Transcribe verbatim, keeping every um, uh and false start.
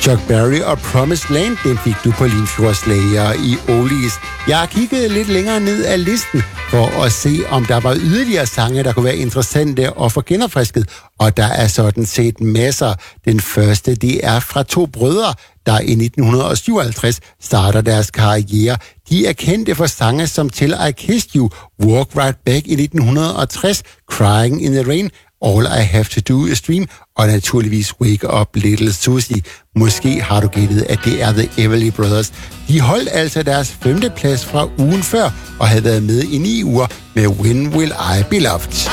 Chuck Berry og Promised Land, den fik du på Limfjordslager i Oldies. Jeg har kigget lidt længere ned ad listen for at se, om der var yderligere sange, der kunne være interessante og få genopfrisket. Og der er sådan set masser. Den første, det er fra to brødre, der i nitten syvoghalvtreds starter deres karriere. De er kendte for sange som Till I Kissed You, Walk Right Back i nitten tres, Crying in the Rain, All I Have to Do is Dream, og naturligvis Wake Up Little Susie. Måske har du gættet, at det er The Everly Brothers. De holdt altså deres femte plads fra ugen før, og havde været med i ni uger med When Will I Be Loved.